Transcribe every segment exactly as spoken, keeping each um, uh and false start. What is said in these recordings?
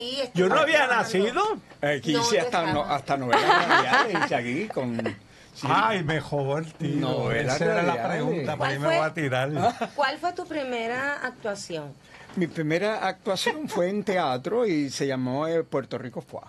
Yo no había nacido. Aquí No, hice yo hasta, estaba. no, hasta novelas radiales, hice aquí con... sí. Ay, mejor, tío. Novelas Esa era la radiales. pregunta, por ahí me ¿Cuál voy fue? a tirar. ¿Cuál fue tu primera actuación? Mi primera actuación fue en teatro y se llamó eh, Puerto Rico Fue.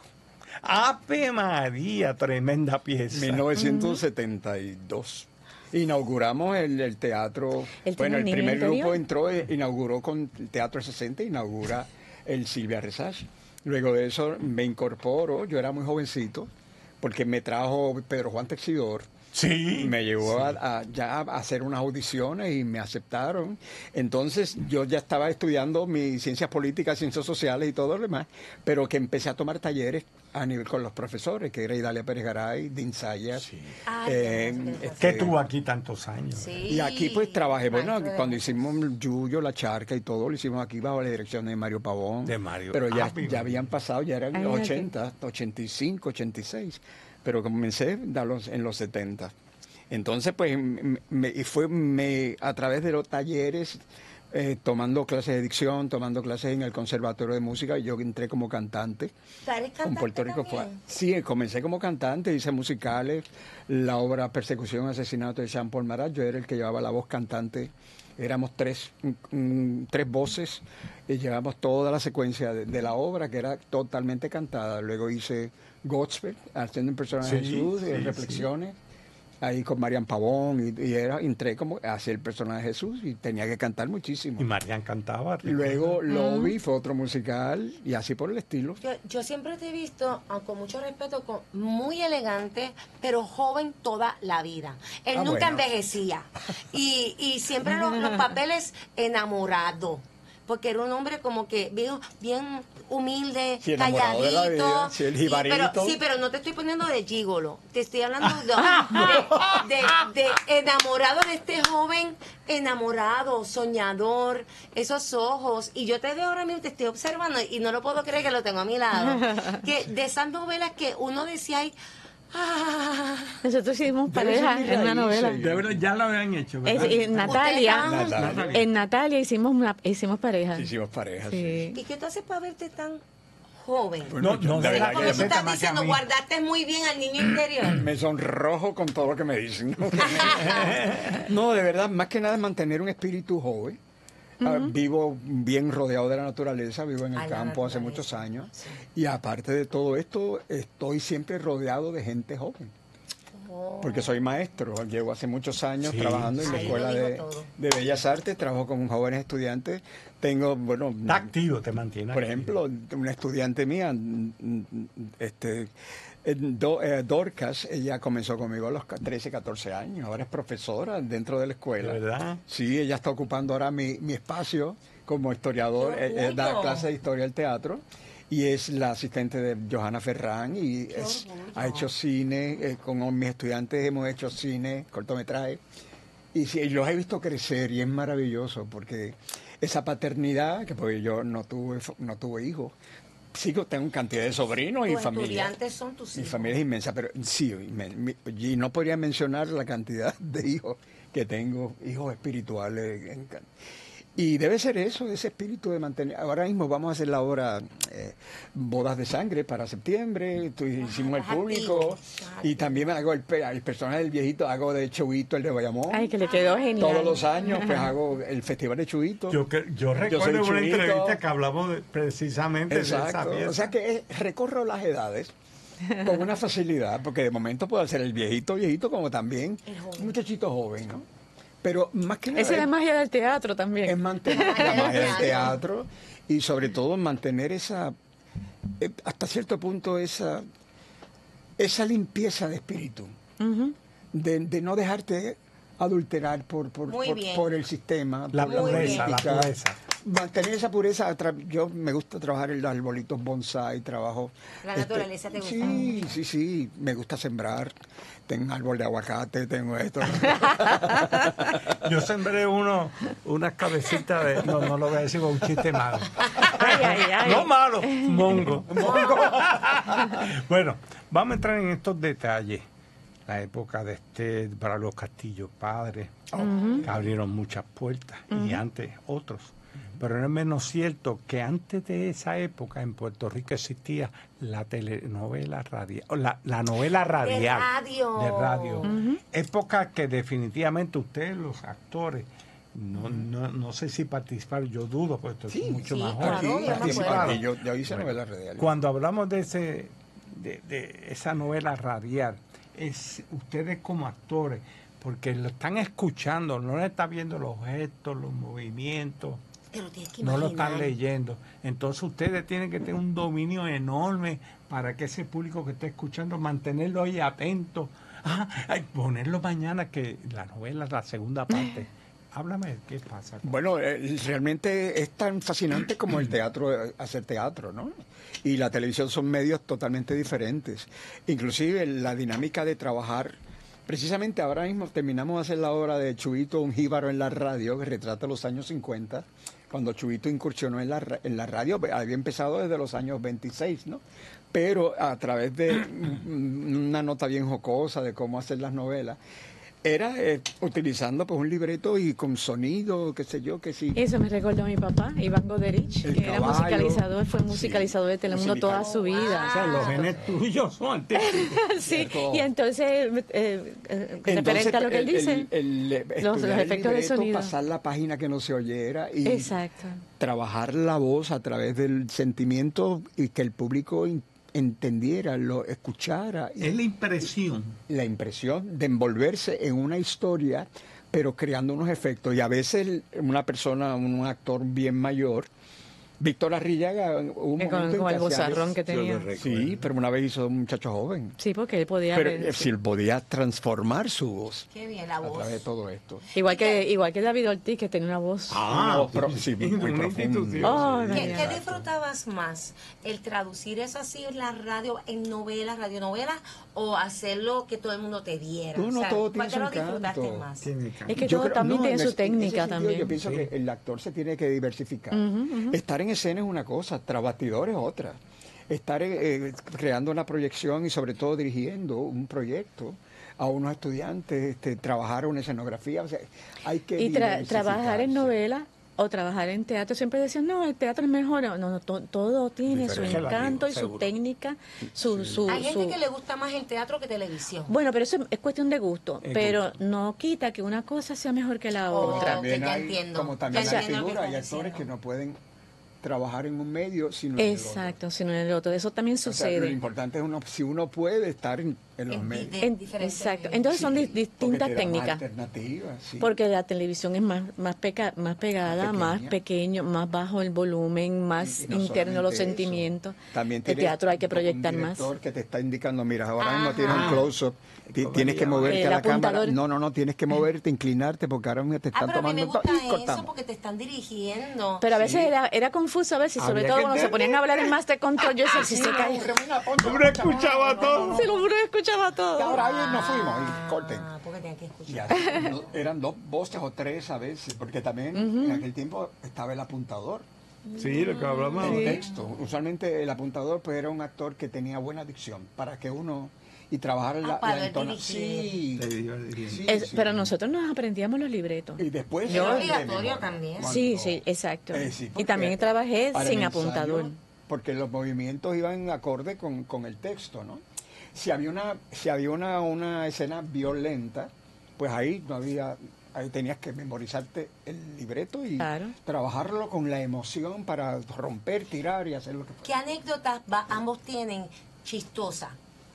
Ave María, tremenda pieza. mil novecientos setenta y dos. Inauguramos el, el teatro. ¿El bueno, el Niño primer Interior? grupo entró, eh, inauguró con el Teatro sesenta, inaugura el Silvia Resach. Luego de eso me incorporo, yo era muy jovencito, porque me trajo Pedro Juan Texidor. Sí. Me llevó sí. a, a- ya a hacer unas audiciones y me aceptaron. Entonces yo ya estaba estudiando mis ciencias políticas, ciencias sociales y todo lo demás, pero que empecé a tomar talleres a nivel con los profesores, que era Idalia Pérez Garay, Din Sayas. Sí. Ay, eh, qué bueno, ¿Qué este, tuvo aquí tantos años? Sí. y aquí pues trabajé, bueno, Maestro de cuando música. hicimos Yuyo, La Charca y todo, lo hicimos aquí bajo la dirección de Mario Pavón. De Mario. Pero ya, Ah, mi- ya habían pasado, ya eran Ay, los mira que- ochenta, ochenta y cinco, ochenta y seis. Pero comencé a los- en los setenta. Entonces, pues, m- me, y fue me, a través de los talleres, eh, tomando clases de dicción, tomando clases en el Conservatorio de Música, yo entré como cantante. ¿Tú eres Con cantante Puerto Rico fue. también? Sí, comencé como cantante, hice musicales, la obra Persecución, Asesinato de Jean Paul Marat, yo era el que llevaba la voz cantante, éramos tres, mm, mm, tres voces, y llevamos toda la secuencia de, de la obra, que era totalmente cantada. Luego hice Gospel, haciendo un personaje de Sí, Jesús, sí, eh, sí. reflexiones, ahí con Marian Pavón, y, y era, entré como hacia el personaje de Jesús, y tenía que cantar muchísimo. Y Marian cantaba. Luego Lobby fue otro musical, y así por el estilo. Yo, yo siempre te he visto, ah, con mucho respeto, con, muy elegante, pero joven toda la vida. Él Ah, nunca bueno. envejecía. Y, y siempre los, los papeles enamorado. Porque era un hombre como que bien, bien humilde, Sí, enamorado de la calladito. vida, sí, el y- jibarito. pero, sí, pero no te estoy poniendo de gigolo. Te estoy hablando de, de, de- de enamorado de este joven, enamorado, soñador, esos ojos. Y yo te veo ahora mismo, te estoy observando y no lo puedo creer que lo tengo a mi lado. Que de esas novelas que uno decía ahí, ah, Nosotros hicimos Debe ser pareja mi en una raíz, novela. sí. De verdad, ya lo habían hecho, Es- ¿verdad? en Natalia, Ustedes Natalia. en Natalia hicimos una, hicimos pareja. Hicimos parejas. Sí. Sí. ¿y qué tú haces para verte tan joven? No, no, de de verdad la Como que tú receta estás más que diciendo, a mí. guardaste muy bien al niño interior. me sonrojo con todo lo que me dicen. No, de verdad, más que nada es mantener un espíritu joven. Ah, vivo bien rodeado de la naturaleza, vivo en el Ay, la campo hace naturaleza, muchos años. sí. Y aparte de todo esto, estoy siempre rodeado de gente joven. Oh. Porque soy maestro, llevo hace muchos años Sí, trabajando en la Ahí lo Escuela dijo de, todo. de Bellas Artes, trabajo con jóvenes estudiantes. Tengo, bueno, Está activo, te mantiene por activo. ejemplo, una estudiante mía, mm, mm, este, eh, Do- eh, Dorcas, ella comenzó conmigo a los trece, catorce años, ahora es profesora dentro de la escuela. ¿De verdad? Sí, ella está ocupando ahora mi, mi espacio como historiador, ¡Qué eh, eh, da orgullo! clases de historia del teatro. Y es la asistente de Johanna Ferrán y ¡Qué es- orgullo! ha hecho cine, eh, con mis estudiantes hemos hecho cine, cortometraje. Y sí, los he visto crecer y es maravilloso porque esa paternidad, que pues yo no tuve, no tuve hijos, sí que tengo cantidad de sobrinos y Tus familia. estudiantes son tus Mi hijos. familia es inmensa, pero sí, me- mi- y no podría mencionar la cantidad de hijos que tengo, hijos espirituales. en ca- Y debe ser eso, ese espíritu de mantener. Ahora mismo vamos a hacer la obra eh, Bodas de Sangre para septiembre, tu- hicimos el estás público, activo, estás y activo. también hago el, pe- el personaje del viejito, hago de Chubito, el de Bayamón. Ay, que le quedó genial. Todos los años pues hago el Festival de Chubito. Yo, que- yo soy recuerdo en una Chuyito. entrevista que hablamos de- precisamente de esa Exacto. pieza. O sea que es- recorro las edades con una facilidad, porque de momento puedo hacer el viejito, viejito, como también El joven. un muchachito joven, ¿no? Pero más que nada Esa es la es, magia del teatro también. es mantener la magia del teatro y sobre todo mantener esa, eh, hasta cierto punto, esa, esa limpieza de espíritu, Ujú. de, de no dejarte adulterar por, por, Muy por, bien. por el sistema, La por la pureza, la política. pureza. Mantener esa pureza, tra- yo me gusta trabajar en los arbolitos bonsai, trabajo... La naturaleza te gusta. Sí, sí, sí, me gusta sembrar, tengo un árbol de aguacate, tengo esto. Yo sembré uno, unas cabecitas de... No, no lo voy a decir con un chiste malo. Ay, ay, ay. No malo, mongo. mongo. Bueno, vamos a entrar en estos detalles. La época de este, para los castillos padres, que abrieron muchas puertas, y antes otros. pero no es menos cierto que antes de esa época en Puerto Rico existía la telenovela radial, la, la novela radial. radio. De radio. Época que definitivamente ustedes, los actores, no, no, no sé si participaron, yo dudo, porque esto es mucho sí, más claro, joven. yo me Participaron. acuerdo. Yo, yo hice novelas radiales. Cuando hablamos de ese de, de esa novela radial, es ustedes como actores, porque lo están escuchando, no le están viendo los gestos, los movimientos, Pero tienes que no lo imaginar. están leyendo. Entonces ustedes tienen que tener un dominio enorme para que ese público que está escuchando, mantenerlo ahí atento. Ah, ay, ponerlo mañana, que la novela, la segunda parte. Háblame, ¿qué pasa? Bueno, eh, realmente es tan fascinante como el teatro, eh, hacer teatro, ¿no? Y la televisión son medios totalmente diferentes. Inclusive la dinámica de trabajar. Precisamente ahora mismo terminamos de hacer la obra de Chubito, un jíbaro en la radio, que retrata los años cincuenta, cuando Chubito incursionó en la, ra- en la radio. Había empezado desde los años veintiséis, ¿no? Pero a través de mm, una nota bien jocosa de cómo hacer las novelas, era eh, utilizando pues un libreto y con sonido, qué sé yo, que sí. Eso me recordó a mi papá, Iván Goderich, El que era caballo. musicalizador, fue Sí. musicalizador de Telemundo Musical. toda su vida. O sea, los genes tuyos son artísticos. Sí, Cierto. y entonces, eh, eh, Entonces, referente a lo que él el- dice, el- el- los, estudiar los el efectos de libreto, sonido. pasar la página que no se oyera y Exacto. trabajar la voz a través del sentimiento y que el público in- entendiera, lo escuchara. Y Es la impresión. la impresión de envolverse en una historia, pero creando unos efectos. Y a veces el- una persona, un actor bien mayor, Víctor Arrillaga, hubo un Que con- momento en con que el hacía- vozarrón que Yo lo tenía. recuerdo. Sí, pero una vez hizo un muchacho joven. Sí, porque él podía Pero ver, eh, sí. si él podía transformar su voz Qué bien la a voz. través de todo esto. Igual que, igual que David Ortiz, que tenía una voz. Ah, No, pero- sí, muy una profundo. institución. Oh, ¿Qué, María. qué disfrutabas más? ¿El traducir eso así en la radio, en novelas, radionovelas, o hacerlo que todo el mundo te viera? No, no, O sea, todo ¿cuál tiene te lo su encanto. disfrutaste más? Tiene que- Es que Yo todo creo- también no, tiene en su ese- en ese técnica sentido, también. Yo pienso Sí. que el actor se tiene que diversificar. Ujú, ujú. Estar en escena es una cosa, tras bastidores es otra. Estar eh, eh, creando una proyección y sobre todo dirigiendo un proyecto a unos estudiantes, este, trabajar una escenografía, o sea, hay que Y tra- trabajar en diversificarse. novela o trabajar en teatro, siempre decían, no, el teatro es mejor. No, no, to- todo tiene su Diferente. encanto y su Seguro. técnica, su... su, Hay gente su- que le gusta más el teatro que televisión. Bueno, pero eso es cuestión de gusto, Es pero gusto. no quita que una cosa sea mejor que la Oh, otra. También Ya hay, entiendo. como también Ya hay entiendo lo que figuras, hay estás actores que diciendo. no pueden trabajar en un medio sino en el otro. Exacto, sino en el otro. Eso también O sea, lo sucede. importante es uno, si uno puede estar en, en los En medios. de- En- diferentes exacto. medios. Entonces son Sí, di- porque distintas te da más técnicas. alternativas, sí. Porque la televisión es más más, peca- más pegada, Más más pequeña. pequeño, más bajo el volumen, más Y no interno los solamente eso. sentimientos. También El tiene teatro hay que un proyectar más. director que te está indicando, mira, ahora mismo Ajá. tienes un close-up, ti- tienes que moverte El a la cámara. apuntador. No, no, no, tienes que moverte, inclinarte, porque ahora mismo te Ah, están pero a mí tomando me gusta todo y eso cortamos. porque te están dirigiendo. Pero a veces Sí. era, era confuso a ver si, sobre Había todo que cuando se ponían a hablar en Master Control, yo decía, si se cae. Uno escuchaba todo. Se lo juro, escuchaba todo. Ahora ahí nos fuimos y corten. Ah, porque tenía que Y escuchar. así, no- eran dos voces o tres a veces, porque también en aquel tiempo estaba el apuntador. Sí, lo que hablamos. El texto. Usualmente el apuntador pues era un actor que tenía buena dicción para que uno y trabajar la, Ah, para la él entonación. dirigir. Sí, Te iba dirigiendo. sí, Es- sí. Pero nosotros nos aprendíamos los libretos. Y después Es era de obligatorio memoria. también. Cuando- Sí, sí, exacto. Eh, sí, Y porque también trabajé para sin el ensayo, apuntador. Porque los movimientos iban acorde con, con el texto, ¿no? Si había una, si había una, una escena violenta, pues ahí no había, ahí tenías que memorizarte el libreto y Claro. trabajarlo con la emoción para romper, tirar y hacer lo que ¿Qué anécdotas va- ambos tienen chistosa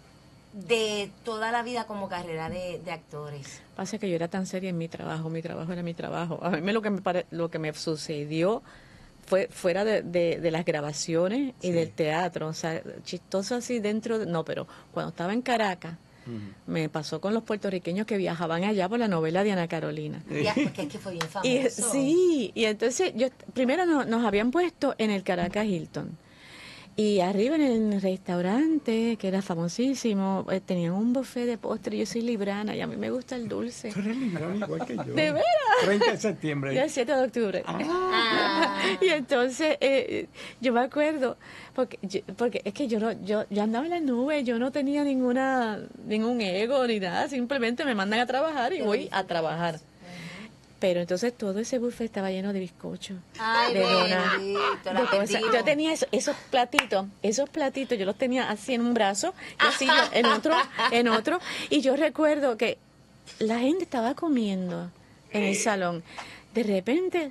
de toda la vida como carrera de, de actores? Pasa que yo era tan seria en mi trabajo, mi trabajo era mi trabajo. A mí lo que me, pare- lo que me sucedió fue fuera de, de- de las grabaciones y del teatro, o sea, chistoso así dentro, de, no, pero cuando estaba en Caracas, me pasó con los puertorriqueños que viajaban allá por la novela de Ana Carolina. Ya, porque es que fue bien famoso. Y sí, y entonces yo primero no- nos habían puesto en el Caracas Hilton. Y arriba en el restaurante, que era famosísimo, eh, tenían un buffet de postre. Yo soy librana y a mí me gusta el dulce. Tú eres librano igual que yo. ¿De veras? treinta de septiembre. Ya el siete de octubre. Ah. Y entonces eh, yo me acuerdo, porque, yo- porque es que yo no, yo, yo andaba en la nube, yo no tenía ninguna, ningún ego ni nada, simplemente me mandan a trabajar y voy a trabajar. Pero entonces todo ese buffet estaba lleno de bizcocho, Ay, de donas, bendito, la de cosas. bendigo. Yo tenía eso- esos platitos, esos platitos, yo los tenía así en un brazo, y así yo en otro, en otro. Y yo recuerdo que la gente estaba comiendo en el salón. De repente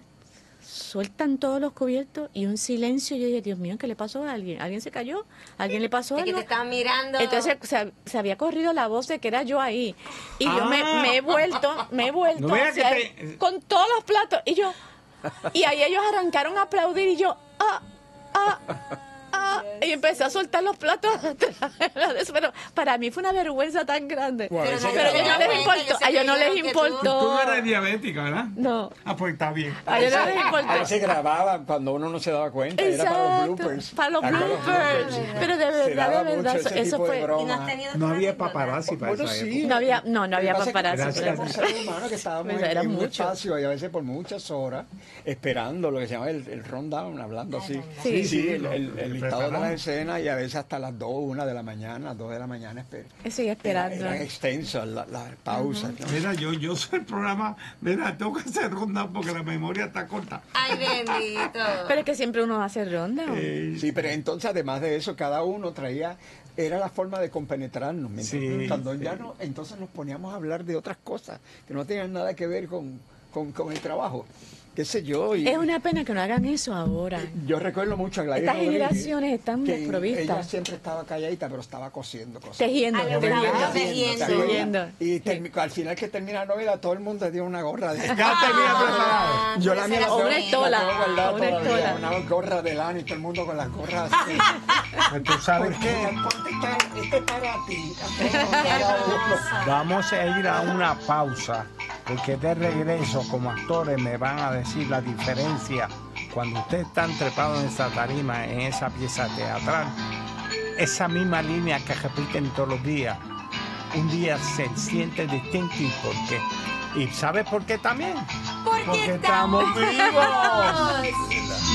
sueltan todos los cubiertos y un silencio. Yo dije, Dios mío, ¿qué le pasó a alguien? ¿Alguien se cayó? ¿Alguien le pasó Es que algo? te estaban mirando. Entonces se, se había corrido la voz de que era yo ahí. Y yo me, Ah. me he vuelto, me he vuelto No vea hacia que él te- con todos los platos. Y yo, y ahí ellos arrancaron a aplaudir y yo, ah, ah, ah, y empecé a soltar los platos atrás. Pero para mí fue una vergüenza tan grande. Bueno, Pero ese nadie Pero a se ellos no dio les cuenta, importó, que a se ellos no les creyeron que tú- importó. Tú no eres diabética, ¿verdad? No. Ah, pues está bien. A ellos no les importó. A veces grababan cuando uno no se daba cuenta, era para los Exacto, bloopers. para los ¿Te acuerdas? bloopers. Pero de Se verdad, daba de verdad, mucho ese eso tipo de fue- broma. Y no has tenido No otra había anécdota. paparazzi para Bueno, esa sí. época. No había, no, no había Lo que pasa es que paparazzi. Gracias. Éramos seres humanos que estábamos Pues en, era en un mucho. espacio y a veces por muchas horas esperando lo que se llama el, el rundown, hablando así. Sí. Sí, el, el- el El listado de las preparado. escenas y a veces hasta las dos, una de la mañana, dos de la mañana. Esper Estoy esperando. Eran extensas las las pausas. ¿no? Mira, yo, yo soy el programa, mira, tengo que hacer ronda porque la memoria está corta. Ay, bendito. Pero es que siempre uno hace ronda. ¿o? Eh, Sí, pero entonces además de eso, cada uno traía, era la forma de compenetrarnos. ¿me Sí, entiendes? Cuando sí. ya no, entonces nos poníamos a hablar de otras cosas que no tenían nada que ver con, con, con el trabajo. Qué sé yo. Y, Es una pena que no hagan eso ahora. Yo recuerdo mucho a Gladys Estas Rodríguez, generaciones están que desprovistas. Ella siempre estaba calladita, pero estaba cosiendo cosas. Tejiendo, A lo tejiendo. bravo, Tejiendo, tejiendo. Tejiendo. Y termi- al final que termina la novela, todo el mundo dio una gorra de... Ya tenía preparado. Ah, Yo tú la eres mía la así. una tengo- estola, la tengo guardada una todavía, estola. una gorra de lana y todo el mundo con las gorras así. Pues tú sabes ¿Por qué? que Ponte esta- este es para ti. Cada uno. vamos a ir a una pausa porque de regreso como actores me van a decir la diferencia cuando ustedes están trepados en esa tarima, en esa pieza teatral, esa misma línea que repiten todos los días, un día se siente distinto. ¿Y por qué? ¿Y sabes por qué también? Porque Porque estamos vivos.